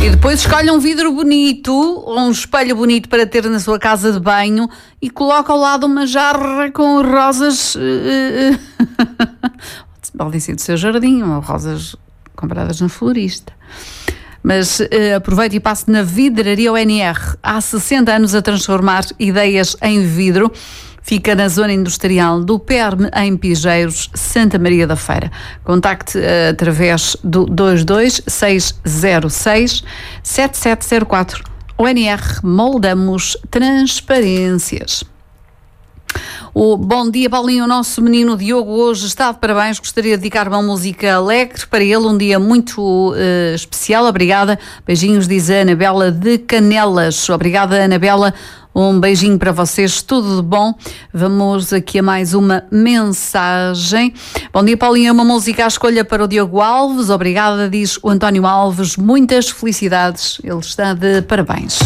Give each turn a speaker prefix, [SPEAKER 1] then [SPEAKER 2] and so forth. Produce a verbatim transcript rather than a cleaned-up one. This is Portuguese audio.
[SPEAKER 1] E depois escolhe um vidro bonito ou um espelho bonito para ter na sua casa de banho e coloca ao lado uma jarra com rosas. Uh, podem ser do seu jardim ou rosas compradas na florista. Mas uh, aproveite e passe na Vidraria O N R. Há sessenta anos a transformar ideias em vidro. Fica na zona industrial do Perme, em Pigeiros, Santa Maria da Feira. Contacte uh, através do dois dois seis zero seis sete sete zero quatro. O N R, moldamos transparências. O bom dia, Paulinho. O nosso menino Diogo hoje está de parabéns. Gostaria de dedicar uma música alegre para ele, um dia muito uh, especial. Obrigada. Beijinhos, diz a Anabela de Canelas. Obrigada, Anabela. Um beijinho para vocês, tudo de bom. Vamos aqui a mais uma mensagem. Bom dia, Paulinho. Uma música à escolha para o Diogo Alves. Obrigada, diz o António Alves. Muitas felicidades. Ele está de parabéns.